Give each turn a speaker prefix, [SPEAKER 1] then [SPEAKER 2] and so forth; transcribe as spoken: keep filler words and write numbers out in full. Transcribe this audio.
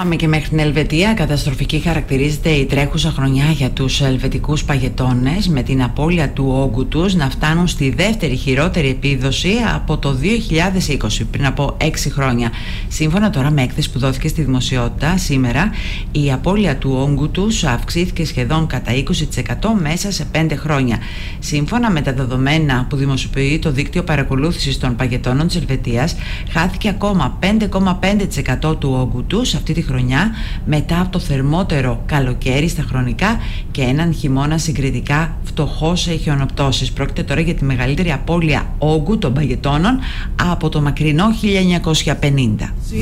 [SPEAKER 1] Πάμε και μέχρι την Ελβετία. Καταστροφική χαρακτηρίζεται η τρέχουσα χρονιά για τους ελβετικούς παγετώνες, με την απώλεια του όγκου τους να φτάνουν στη δεύτερη χειρότερη επίδοση από το δύο χιλιάδες είκοσι, πριν από έξι χρόνια. Σύμφωνα τώρα με έκθεση που δόθηκε στη δημοσιότητα σήμερα, η απώλεια του όγκου τους αυξήθηκε σχεδόν κατά είκοσι τοις εκατό μέσα σε πέντε χρόνια. Σύμφωνα με τα δεδομένα που δημοσιοποιεί το δίκτυο παρακολούθησης των παγετώνων της Ελβετίας, χάθηκε ακόμα πέντε κόμμα πέντε τοις εκατό του όγκου τους αυτή τη χρονιά, μετά από το θερμότερο καλοκαίρι στα χρονικά και έναν χειμώνα συγκριτικά φτωχό σε χιονοπτώσεις. Πρόκειται τώρα για τη μεγαλύτερη απώλεια όγκου των παγετώνων από το μακρινό χίλια εννιακόσια πενήντα.